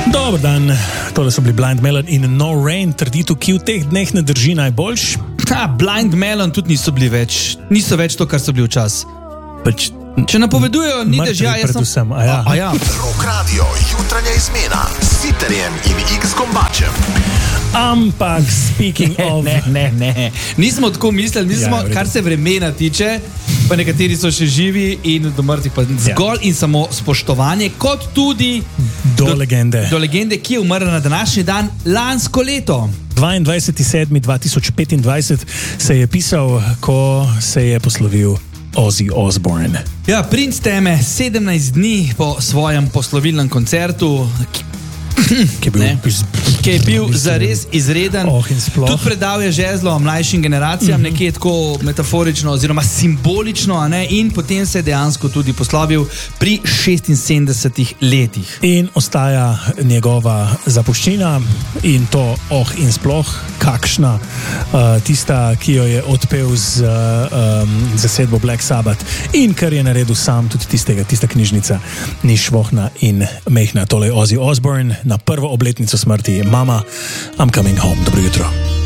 Dobar dan, tole so bili Blind Melon in No Rain, trditev, ki v teh dneh ne drži najboljš. Blind Melon tudi niso več to, kar so bili včasih. Če napovedujejo, ni dežja, jaz predvsem, ja. Rock Radio, jutranja izmena s Siterjem in X-Kombačem. Ampak, speaking of... Ne. Nismo tako mislili, kar se vremena tiče, pa nekateri so še živi in do mrtvih pa zgolj in samo spoštovanje, kot tudi do legende. Do legende, ki je umrla na današnji dan lansko leto. 22.7.2025 se je pisal, ko se je poslovil Ozzy Osbourne. Ja, princ teme 17 dni po svojem poslovilnem koncertu, ki je bil zares izreden. Tudi predal je žezlo mlajšim generacijam, nekje tako metaforično oziroma simbolično, in potem se je dejansko tudi poslovil pri 76 letih. In ostaja njegova zapuščina in to in sploh kakšna, tista, ki jo je odpel z zasedbo Black Sabbath in kar je naredil sam, tudi tista knjižnica ni švohna in mehna. Tole je Ozzy Osbourne na prvo obletnico smrti. Mama, I'm coming home. Dobro jutro.